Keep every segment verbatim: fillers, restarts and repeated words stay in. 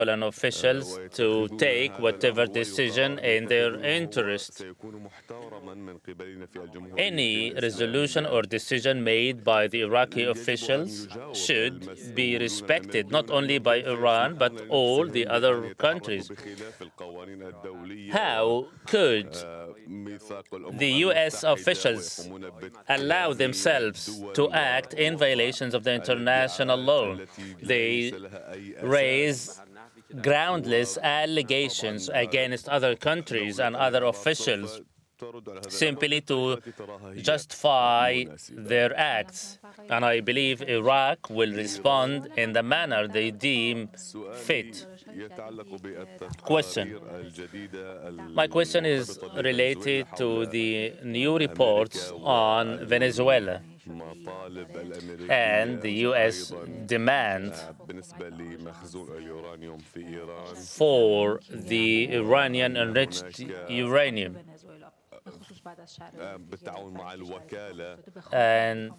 Venezuelan officials to take whatever decision in their interest. Any resolution or decision made by the Iraqi officials should be respected, not only by Iran, but all the other countries. How could the U S officials allow themselves to act in violations of the international law? They raise groundless allegations against other countries and other officials simply to justify their acts. And I believe Iraq will respond in the manner they deem fit. Question. My question is related to the new reports on Venezuela and the U S demand for the Iranian enriched uranium. And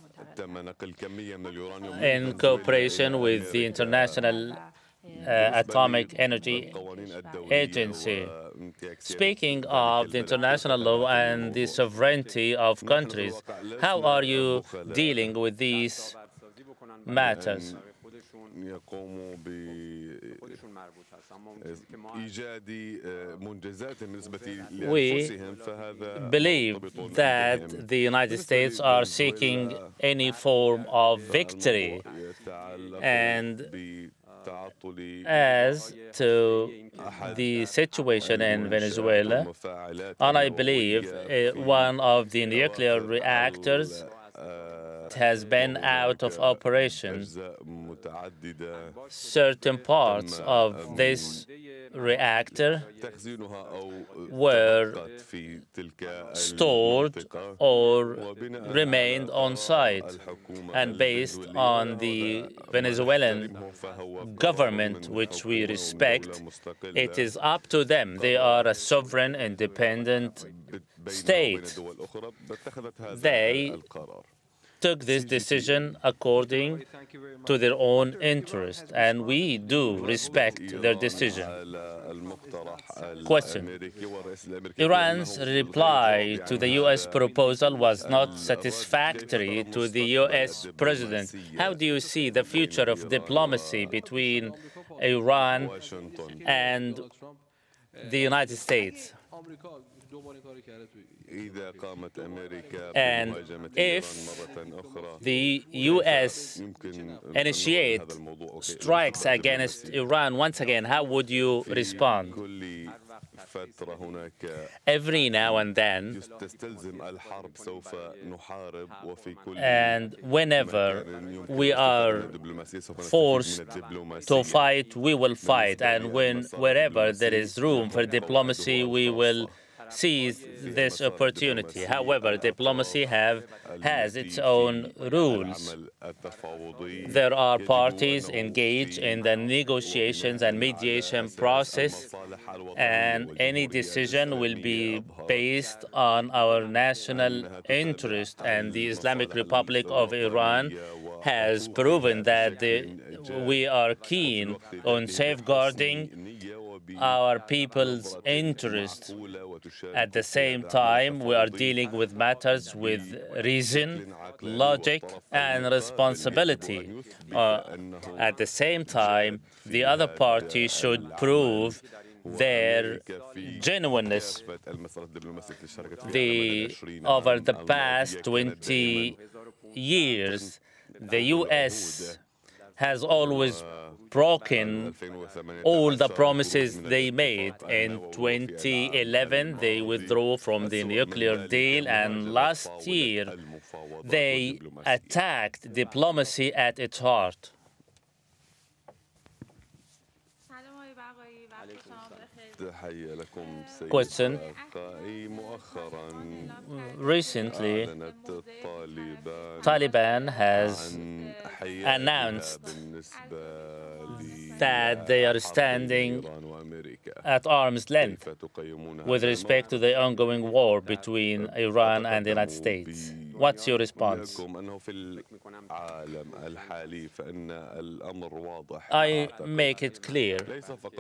in cooperation with the International uh, Atomic Energy Agency. Speaking of the international law and the sovereignty of countries, how are you dealing with these matters? We believe that the United States are seeking any form of victory, and as to the situation in Venezuela, and I believe uh, one of the nuclear reactors has been out of operation. Certain parts of this reactor were stored or remained on site. And based on the Venezuelan government, which we respect, it is up to them. They are a sovereign, independent state. They took this decision according to their own interest, and we do respect their decision. Question. Iran's reply to the U S proposal was not satisfactory to the U S president. How do you see the future of diplomacy between Iran and the United States? And if the U S initiate strikes against Iran once again, how would you respond? Every now and then, and whenever we are forced to fight, we will fight. And when, wherever there is room for diplomacy, we will seize this opportunity. However, diplomacy have, has its own rules. There are parties engaged in the negotiations and mediation process, and any decision will be based on our national interest. And the Islamic Republic of Iran has proven that the, we are keen on safeguarding our people's interests. At the same time, we are dealing with matters with reason, logic, and responsibility. Uh, at the same time, the other party should prove their genuineness. The, over the past twenty years, the U S has always broken all the promises they made. In twenty eleven, they withdrew from the nuclear deal, and last year, they attacked diplomacy at its heart. Question. Recently, Taliban has announced that they are standing at arm's length with respect to the ongoing war between Iran and the United States. What's your response? I make it clear